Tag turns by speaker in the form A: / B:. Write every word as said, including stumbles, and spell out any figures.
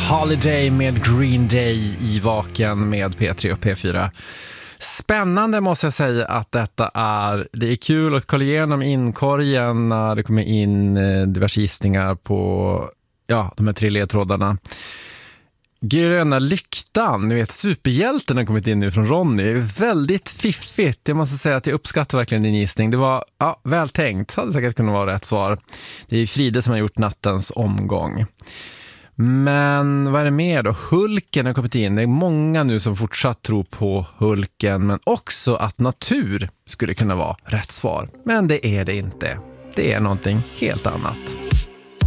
A: Holiday med Green Day i Vaken med P tre och P fyra. Spännande måste jag säga att detta är. Det är kul att kolla igenom inkorgen när det kommer in diverse gissningar på ja, de här tre ledtrådarna. Gröna lyktan, ni vet superhjälten har kommit in nu från Ronny. Väldigt fiffigt, jag måste säga att jag uppskattar verkligen din gissning. Det var ja, väl tänkt, hade säkert kunnat vara rätt svar. Det är Fride som har gjort nattens omgång. Men vad är det mer då? Hulken har kommit in. Det är många nu som fortsatt tror på Hulken, men också att natur skulle kunna vara rätt svar. Men det är det inte. Det är någonting helt annat.